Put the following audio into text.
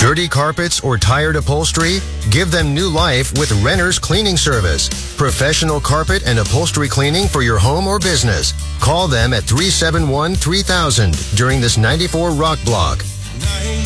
Dirty carpets or tired upholstery? Give them new life with Renner's Cleaning Service. Professional carpet and upholstery cleaning for your home or business. Call them at 371-3000 during this 94 Rock block.